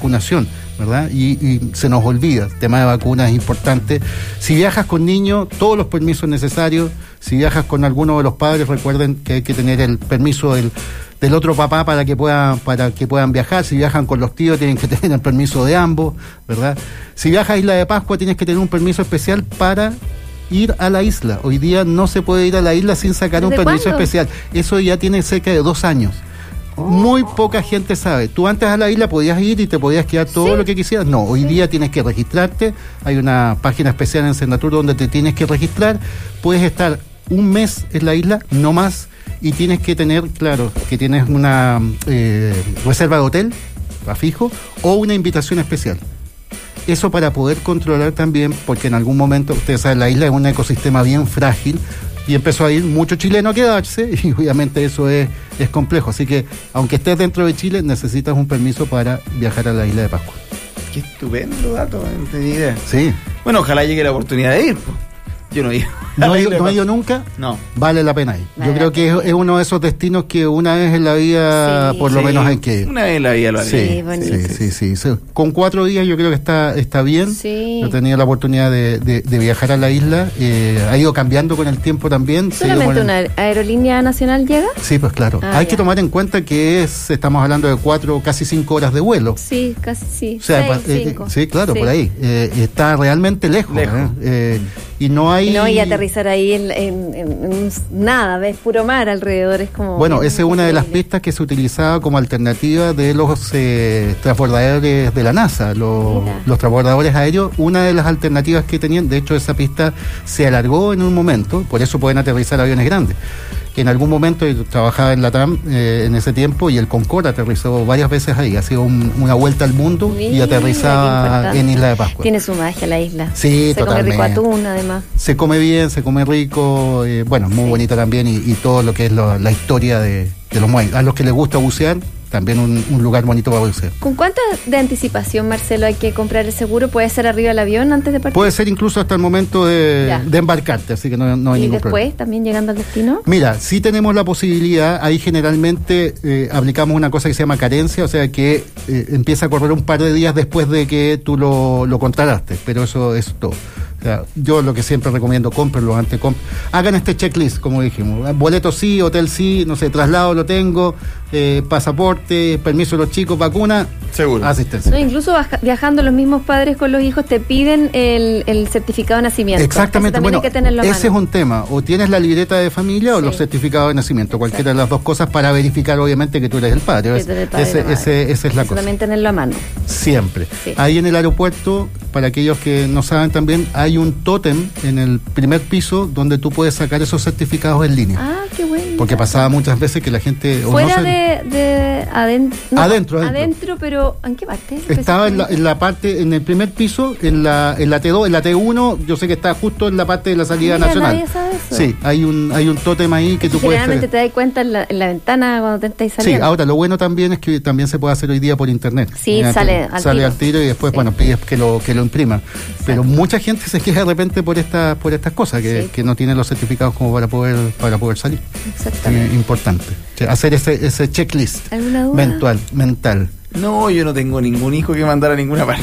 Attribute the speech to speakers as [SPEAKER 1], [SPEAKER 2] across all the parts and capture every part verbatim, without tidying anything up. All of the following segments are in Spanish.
[SPEAKER 1] vacunación, ¿verdad? Y, y se nos olvida, el tema de vacunas es importante. Si viajas con niños, todos los permisos necesarios. Si viajas con alguno de los padres, recuerden que hay que tener el permiso del, del otro papá para que puedan, para que puedan viajar. Si viajan con los tíos, tienen que tener el permiso de ambos, ¿verdad? Si viajas a Isla de Pascua, tienes que tener un permiso especial para ir a la isla. Hoy día no se puede ir a la isla sin sacar un permiso
[SPEAKER 2] ¿Cuándo?
[SPEAKER 1] especial. Eso ya tiene cerca de dos años. Muy poca gente sabe. Tú antes a la isla podías ir y te podías quedar todo
[SPEAKER 2] Sí.
[SPEAKER 1] lo que quisieras. No, hoy
[SPEAKER 2] Sí.
[SPEAKER 1] día tienes que registrarte. Hay una página especial en Senatur donde te tienes que registrar. Puedes estar un mes en la isla, no más, y tienes que tener, claro, que tienes una eh, reserva de hotel a fijo o una invitación especial. Eso para poder controlar también, porque en algún momento, ustedes saben, la isla es un ecosistema bien frágil y empezó a ir mucho chileno a quedarse y obviamente eso es, es complejo. Así que, aunque estés dentro de Chile, necesitas un permiso para viajar a la isla de Pascua.
[SPEAKER 3] Qué estupendo dato, no tenía idea.
[SPEAKER 1] Sí.
[SPEAKER 3] Bueno, ojalá llegue la oportunidad de ir. Po. Yo no he ido.
[SPEAKER 1] ¿No he ido, no he ido nunca?
[SPEAKER 3] No.
[SPEAKER 1] Vale la pena ir.
[SPEAKER 2] Vale
[SPEAKER 1] Yo creo
[SPEAKER 2] la
[SPEAKER 1] que es,
[SPEAKER 2] pena.
[SPEAKER 1] es uno de esos destinos que una vez en la vida,
[SPEAKER 2] Sí.
[SPEAKER 1] por lo
[SPEAKER 3] Sí,
[SPEAKER 1] menos hay que ir.
[SPEAKER 3] Una vez en la vida lo haré.
[SPEAKER 1] Sí,
[SPEAKER 2] Sí, bonito.
[SPEAKER 1] sí, sí, sí, sí. Con cuatro días yo creo que está está bien.
[SPEAKER 2] Sí.
[SPEAKER 1] He tenido la oportunidad de, de, de viajar a la isla. Eh, ha ido cambiando con el tiempo también. Se ha ido
[SPEAKER 2] ¿Solamente
[SPEAKER 1] con el-
[SPEAKER 2] una aerolínea nacional llega?
[SPEAKER 1] Sí, pues claro.
[SPEAKER 2] Ah,
[SPEAKER 1] hay
[SPEAKER 2] ya.
[SPEAKER 1] que tomar en cuenta que es, estamos hablando de cuatro, casi cinco horas de vuelo.
[SPEAKER 2] Sí, casi sí.
[SPEAKER 1] O sea,
[SPEAKER 2] Seis,
[SPEAKER 1] pa- eh,
[SPEAKER 2] cinco.
[SPEAKER 1] sí, claro,
[SPEAKER 2] Sí.
[SPEAKER 1] por ahí. Eh, está realmente lejos.
[SPEAKER 3] Lejos.
[SPEAKER 1] ¿eh? Eh, y no hay...
[SPEAKER 2] No, y aterrizar ahí en, en- en- en nada, ves puro mar alrededor, es como...
[SPEAKER 1] Bueno, esa es una de las
[SPEAKER 2] increíble.
[SPEAKER 1] pistas que se utilizaba como alternativa de los eh, transbordadores de la NASA, los,
[SPEAKER 2] Mira.
[SPEAKER 1] los transbordadores aéreos. Una de las alternativas que tenían, de hecho esa pista se alargó en un momento, por eso pueden aterrizar aviones grandes. Que en algún momento yo trabajaba en la TAM eh, en ese tiempo y el Concorde aterrizó varias veces ahí, ha sido un- una vuelta al mundo y
[SPEAKER 2] Mira, qué
[SPEAKER 1] aterrizaba
[SPEAKER 2] importante.
[SPEAKER 1] en Isla de Pascua.
[SPEAKER 2] Tiene su magia la isla.
[SPEAKER 1] Sí,
[SPEAKER 2] Se come rico
[SPEAKER 1] totalmente.
[SPEAKER 2] atún, además.
[SPEAKER 1] Se come bien, se come rico, eh, bueno, muy
[SPEAKER 2] Sí.
[SPEAKER 1] bonita también y, y todo lo que es lo- la historia de, de los muelles. A los que les gusta bucear, también un, un lugar bonito para bucear.
[SPEAKER 2] ¿Con cuánta de anticipación, Marcelo, hay que comprar el seguro? ¿Puede ser arriba del avión antes de partir?
[SPEAKER 1] Puede ser incluso hasta el momento de,
[SPEAKER 2] Ya.
[SPEAKER 1] de embarcarte, así que no, no hay
[SPEAKER 2] ¿Y
[SPEAKER 1] ningún
[SPEAKER 2] después,
[SPEAKER 1] problema.
[SPEAKER 2] también llegando al destino?
[SPEAKER 1] Mira, sí tenemos la posibilidad, ahí generalmente eh, aplicamos una cosa que se llama carencia, o sea que eh, empieza a correr un par de días después de que tú lo, lo contrataste, pero eso es todo. O sea, yo lo que siempre recomiendo, cómprenlo antes, comp- hagan este checklist, como dijimos, boleto sí, hotel sí, no sé, traslado lo tengo, eh, pasaporte, permiso de los chicos, vacuna,
[SPEAKER 3] Seguro.
[SPEAKER 1] asistencia.
[SPEAKER 2] No, incluso baja- viajando los mismos padres con los hijos te piden el, el certificado de nacimiento.
[SPEAKER 1] Exactamente,
[SPEAKER 2] Eso también
[SPEAKER 1] bueno,
[SPEAKER 2] hay que tenerlo a
[SPEAKER 1] ese es
[SPEAKER 2] mano.
[SPEAKER 1] un tema, o tienes la libreta de familia o
[SPEAKER 2] Sí.
[SPEAKER 1] los certificados de nacimiento,
[SPEAKER 2] Exacto.
[SPEAKER 1] cualquiera de las dos cosas para verificar obviamente que tú eres el padre.
[SPEAKER 2] Que tú eres el padre,
[SPEAKER 1] Ese-
[SPEAKER 2] la madre.
[SPEAKER 1] ese- esa es la
[SPEAKER 2] Eso
[SPEAKER 1] cosa.
[SPEAKER 2] también tenerlo a mano.
[SPEAKER 1] Siempre.
[SPEAKER 2] Sí.
[SPEAKER 1] Ahí en el aeropuerto, para aquellos que no saben también, hay un tótem en el primer piso donde tú puedes sacar esos certificados en línea.
[SPEAKER 2] Ah, qué bueno.
[SPEAKER 1] Porque pasaba muchas veces que la gente... o
[SPEAKER 2] Fuera
[SPEAKER 1] no se-
[SPEAKER 2] de, de aden- no,
[SPEAKER 1] Adentro, adentro.
[SPEAKER 2] Adentro, pero ¿en qué parte?
[SPEAKER 1] Estaba en la, en la parte, en el primer piso, en la, en la T dos, en la T uno, yo sé que está justo en la parte de la salida
[SPEAKER 2] Mira,
[SPEAKER 1] nacional.
[SPEAKER 2] nadie sabe eso.
[SPEAKER 1] Sí, hay un, hay un tótem ahí que tú puedes...
[SPEAKER 2] Generalmente
[SPEAKER 1] sacar.
[SPEAKER 2] te das cuenta en la, en la ventana cuando te estás
[SPEAKER 1] Sí,
[SPEAKER 2] saliendo.
[SPEAKER 1] ahora lo bueno también es que también se puede hacer hoy día por internet.
[SPEAKER 2] Sí,
[SPEAKER 1] Mira,
[SPEAKER 2] sale
[SPEAKER 1] te-
[SPEAKER 2] al
[SPEAKER 1] sale
[SPEAKER 2] tiro.
[SPEAKER 1] al tiro y después,
[SPEAKER 2] Sí.
[SPEAKER 1] bueno, pides que lo que lo impriman. Pero mucha gente se queja de repente por estas por estas cosas, que,
[SPEAKER 2] Sí.
[SPEAKER 1] que no tienen los certificados como para poder para poder salir.
[SPEAKER 2] Exactamente.
[SPEAKER 1] Eh, importante. Sí, hacer ese ese checklist
[SPEAKER 2] ¿Alguna duda?
[SPEAKER 1] mental, mental.
[SPEAKER 3] No, yo no tengo ningún hijo que mandar a ninguna parte.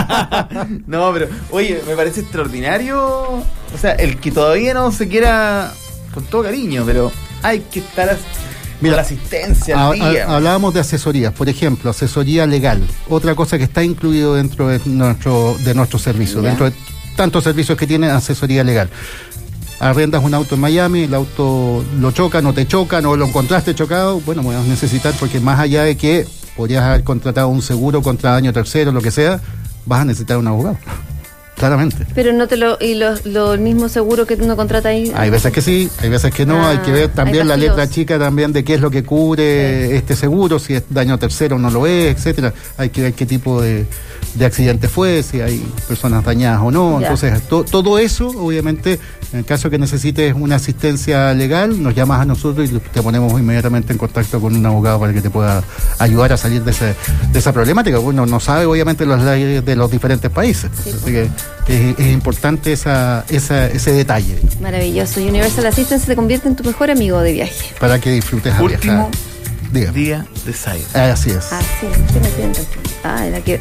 [SPEAKER 3] No, pero, oye, me parece extraordinario. O sea, el que todavía no se quiera, con todo cariño, pero hay que estar as-
[SPEAKER 1] Mira,
[SPEAKER 3] con la asistencia
[SPEAKER 1] Ha-
[SPEAKER 3] al día.
[SPEAKER 1] ha- hablábamos de asesorías, por ejemplo, asesoría legal, otra cosa que está incluido dentro de nuestro de nuestro servicio,
[SPEAKER 2] Ya.
[SPEAKER 1] dentro de tantos servicios que tiene asesoría legal. Arrendas un auto en Miami, el auto lo choca, no te choca, no lo encontraste chocado, bueno, vas a necesitar, porque más allá de que podrías haber contratado un seguro contra daño tercero, lo que sea, vas a necesitar un abogado, claramente.
[SPEAKER 2] Pero no te lo. Y lo, lo mismo seguro que uno contrata ahí.
[SPEAKER 1] Hay veces que sí, hay veces que no,
[SPEAKER 2] Ah,
[SPEAKER 1] hay que ver también
[SPEAKER 2] hay
[SPEAKER 1] la
[SPEAKER 2] vacíos.
[SPEAKER 1] letra chica también de qué es lo que cubre
[SPEAKER 2] Sí.
[SPEAKER 1] este seguro, si es daño tercero no lo es, etcétera. Hay que ver qué tipo de, de accidente fue, si hay personas dañadas o no.
[SPEAKER 2] Ya.
[SPEAKER 1] Entonces, to- todo eso, obviamente, en el caso que necesites una asistencia legal, nos llamas a nosotros y te ponemos inmediatamente en contacto con un abogado para que te pueda ayudar a salir de, ese, de esa problemática. Uno no sabe, obviamente, las leyes de los diferentes países.
[SPEAKER 2] Sí.
[SPEAKER 1] Así que es, es importante esa, esa, ese detalle
[SPEAKER 2] Maravilloso. Universal Assistance se convierte en tu mejor amigo de viaje.
[SPEAKER 1] para que disfrutes a
[SPEAKER 3] Último
[SPEAKER 1] viajar. Diga.
[SPEAKER 3] día de Sayo.
[SPEAKER 1] Así es.
[SPEAKER 2] Ah, sí, ¿qué me siento? Ah, era que